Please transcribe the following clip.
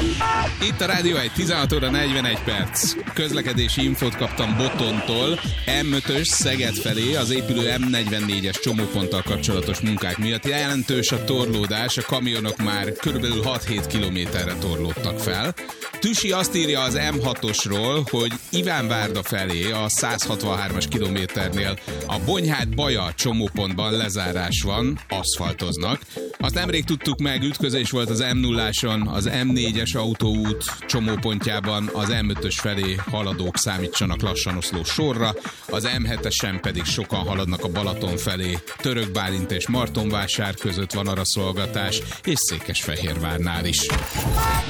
Itt a Rádió 1, 16 óra 41 perc. Közlekedési infót kaptam Botontól. M5-ös Szeged felé az épülő M44-es csomóponttal kapcsolatos munkák miatt jelentős a torlódás, a kamionok már körülbelül 6-7 kilométerre torlódtak fel. Tüsi azt írja az M6-osról, hogy Ivánvárda felé a 163-as kilométernél a Bonyhád-Baja csomópontban lezárás van, aszfaltoznak. Azt nemrég tudtuk meg, ütközés volt az M0-áson, az M4-es autóút csomópontjában, az M5-ös felé haladók számítsanak lassan oszló sorra, az M7-esen pedig sokan haladnak a Balaton felé. Török Bálint és Martonvásár között van araszolgatás, és Székesfehérvárnál is.